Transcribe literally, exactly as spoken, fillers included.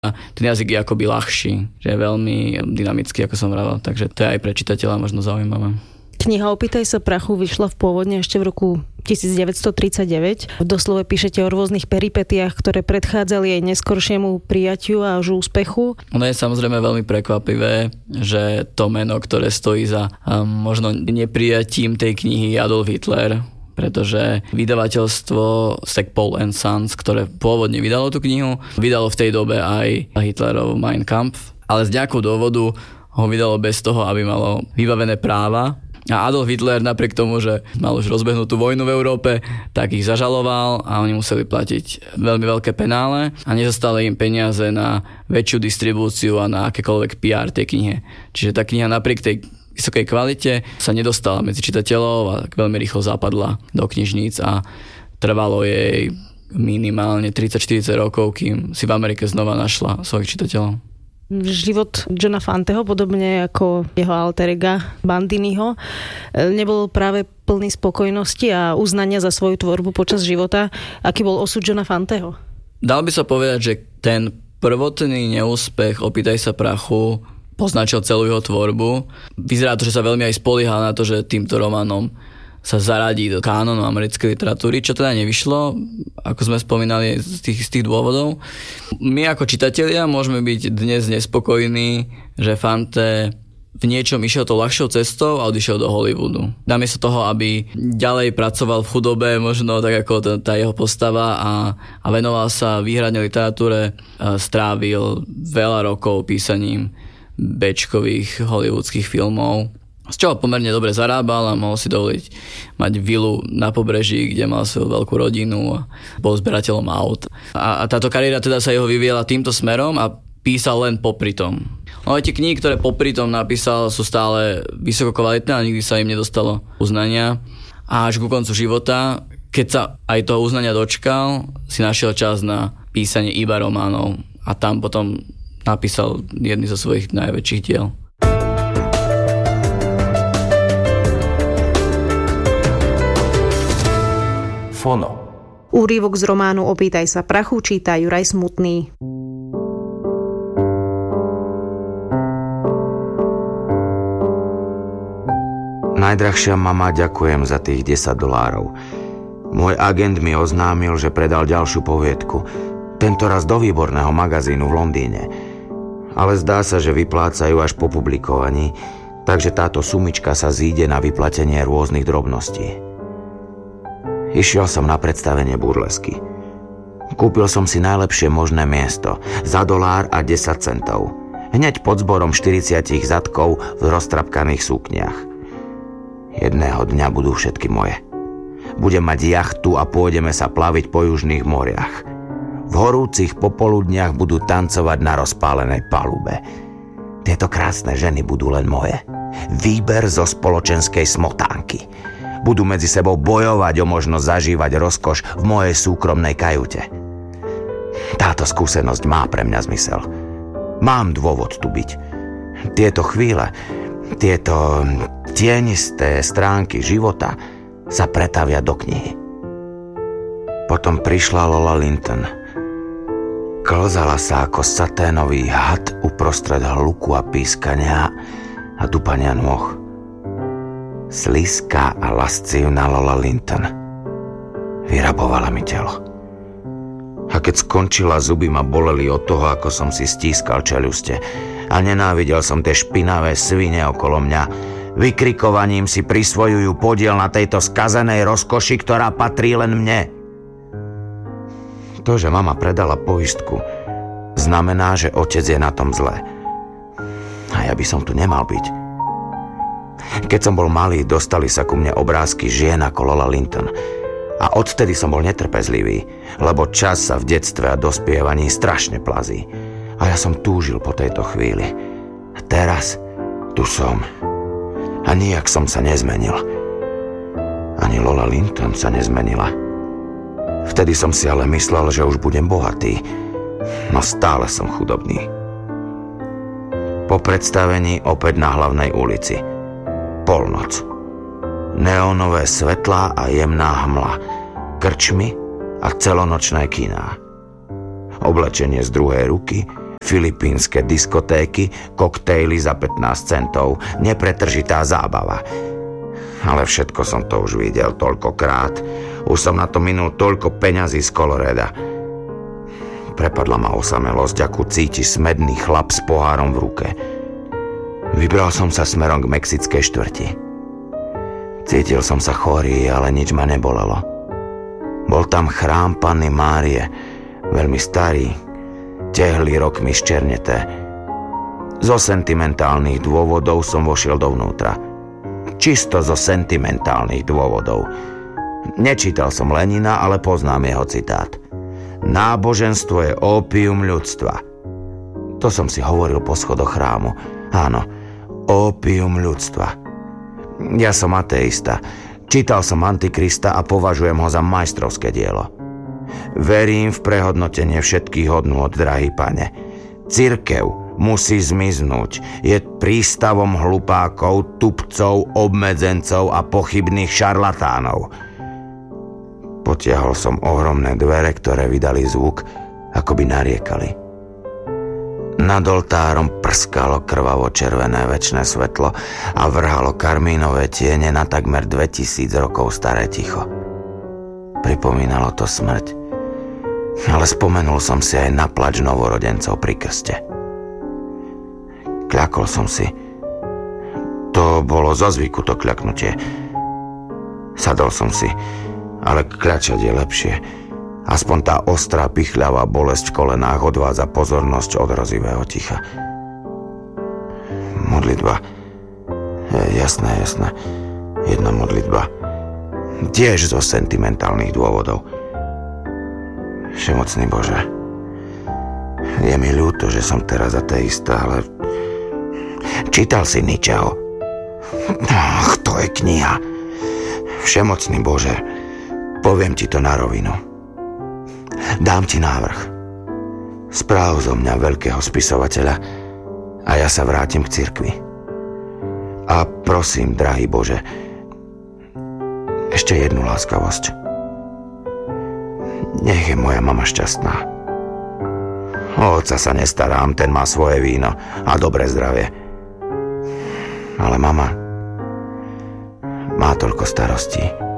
A ten jazyk je akoby ľahší, že je veľmi dynamický, ako som vravel, takže to je aj pre čitateľa možno zaujímavé. Kniha Opýtaj sa prachu vyšla v pôvodne ešte v roku devätnásťtridsaťdeväť. V doslove píšete o rôznych peripetiách, ktoré predchádzali aj neskoršiemu prijatiu a až úspechu. Ono je samozrejme veľmi prekvapivé, že to meno, ktoré stojí za um, možno neprijatím tej knihy, je Adolf Hitler, pretože vydavateľstvo Stackpole and Sons, ktoré pôvodne vydalo tú knihu, vydalo v tej dobe aj Hitlerov Mein Kampf, ale z nejakého dôvodu ho vydalo bez toho, aby malo vybavené práva. A Adolf Hitler napriek tomu, že mal už rozbehnutú vojnu v Európe, tak ich zažaloval a oni museli platiť veľmi veľké penále a nezostali im peniaze na väčšiu distribúciu a na akékoľvek pé er tej knihe. Čiže tá kniha napriek tej vysokej kvalite sa nedostala medzi čitateľov a veľmi rýchlo zapadla do knižníc a trvalo jej minimálne tridsať štyridsať rokov, kým si v Amerike znova našla svojich čitateľov. Život Johna Fanteho, podobne ako jeho alter ega Bandiniho, nebol práve plný spokojnosti a uznania za svoju tvorbu počas života. Aký bol osud Johna Fanteho? Dal by sa povedať, že ten prvotný neúspech Opýtaj sa prachu poznačil celú jeho tvorbu. Vyzerá to, že sa veľmi aj spoliehal na to, že týmto románom sa zaradí do kánonu americkej literatúry, čo teda nevyšlo, ako sme spomínali z tých, z tých dôvodov. My ako čitatelia môžeme byť dnes nespokojní, že Fante v niečom išiel tou ľahšou cestou a odišiel do Hollywoodu. Namiesto toho, aby ďalej pracoval v chudobe, možno tak ako tá, tá jeho postava a, a venoval sa výhradne literatúre, strávil veľa rokov písaním béčkových hollywoodských filmov, z čoho pomerne dobre zarábal a mohol si dovoliť mať vilu na pobreží, kde mal svoju veľkú rodinu a bol zberateľom aut. A, a táto kariéra teda sa jeho vyvíjala týmto smerom a písal len popri tom. No aj tie knihy, ktoré popri tom napísal, sú stále vysoko kvalitné a nikdy sa im nedostalo uznania. A až ku koncu života, keď sa aj toho uznania dočkal, si našiel čas na písanie iba románov a tam potom napísal jedný zo svojich najväčších diel. Fono. Úryvok z románu Opýtaj sa prachu číta Juraj Smutný. Najdrahšia mama, ďakujem za tých desať dolárov. Môj agent mi oznámil, že predal ďalšiu poviedku, tentoraz do výborného magazínu v Londýne. Ale zdá sa, že vyplácajú až po publikovaní, takže táto sumička sa zíde na vyplatenie rôznych drobností. Išiel som na predstavenie burlesky. Kúpil som si najlepšie možné miesto za dolár a desať centov. Hneď pod zborom štyridsať zadkov v roztrapkaných sukniach. Jedného dňa budú všetky moje. Budem mať jachtu a pôjdeme sa plaviť po južných moriach. V horúcich popoludniach budú tancovať na rozpálenej palube. Tieto krásne ženy budú len moje. Výber zo spoločenskej smotánky. Budú medzi sebou bojovať o možnosť zažívať rozkoš v mojej súkromnej kajute. Táto skúsenosť má pre mňa zmysel. Mám dôvod tu byť. Tieto chvíle, tieto tienisté stránky života sa pretavia do knihy. Potom prišla Lola Linton. Klzala sa ako saténový had uprostred hluku a pískania a dupania nôh. Slizká a lascívna Lola Linton. Vyrabovala mi telo. A keď skončila, zuby ma boleli od toho, ako som si stískal čeľuste a nenávidel som tie špinavé svine okolo mňa. Vykrikovaním si prisvojujú podiel na tejto skazenej rozkoši, ktorá patrí len mne. To, že mama predala poistku, znamená, že otec je na tom zle. A ja by som tu nemal byť. Keď som bol malý, dostali sa ku mne obrázky žien ako Lola Linton. A odtedy som bol netrpezlivý, lebo čas sa v detstve a dospievaní strašne plazí. A ja som túžil po tejto chvíli. A teraz tu som. A nijak som sa nezmenil. Ani Lola Linton sa nezmenila. Vtedy som si ale myslel, že už budem bohatý. No stále som chudobný. Po predstavení opäť na hlavnej ulici. Polnoc. Neónové svetlá a jemná hmla. Krčmy a celonočné kiná. Oblečenie z druhej ruky, Filipínske diskotéky, koktejly za pätnásť centov, nepretržitá zábava. Ale všetko som to už videl toľkokrát. Už som na to minul toľko peňazí z Coloreda. Prepadla ma osamelosť, akú cíti smedný chlap s pohárom v ruke. Vybral som sa smerom k mexickej štvrti. Cítil som sa chorý, ale nič ma nebolelo. Bol tam chrám Panny Márie, veľmi starý, tehly rokmi ščerneté. Zo sentimentálnych dôvodov som vošiel dovnútra. Čisto zo sentimentálnych dôvodov. Nečítal som Lenina, ale poznám jeho citát. Náboženstvo je ópium ľudstva. To som si hovoril po schodoch chrámu. Áno, ópium ľudstva. Ja som ateista. Čítal som Antikrista a považujem ho za majstrovské dielo. Verím v prehodnotenie všetkých hodnôt, drahý pane. Cirkev musí zmiznúť. Je prístavom hlupákov, tupcov, obmedzencov a pochybných šarlatánov. Potiahol som ohromné dvere, ktoré vydali zvuk, ako by nariekali. Nad oltárom prskalo krvavo červené večné svetlo a vrhalo karmínové tiene na takmer dvetisíc rokov staré ticho. Pripomínalo to smrť, ale spomenul som si aj na plač novorodencov pri krste. Kľakol som si. To bolo zo zvyku to kľaknutie. Sadol som si, ale kľačať je lepšie. Aspoň tá ostrá, pichľavá bolesť v kolenách odvádza pozornosť od hrozivého ticha. Modlitba. Jasné, jasné. Jedna modlitba. Tiež zo sentimentálnych dôvodov. Všemocný Bože, je mi ľúto, že som teraz ateista, ale čítal si Nietzscheho. Ach, to je kniha. Všemocný Bože, poviem ti to na rovinu. Dám ti návrh. Správ zo mňa veľkého spisovateľa a ja sa vrátim k cirkvi. A prosím, drahý Bože, ešte jednu láskavosť. Nech je moja mama šťastná. O otca sa nestarám, ten má svoje víno a dobré zdravie. Ale mama má toľko starostí.